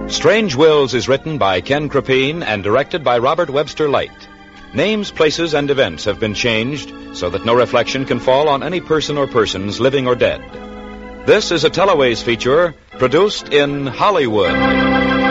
Strange Wills is written by Ken Krapine and directed by Robert Webster Light. Names, places, and events have been changed so that no reflection can fall on any person or persons, living or dead. This is a Teleways feature produced in Hollywood.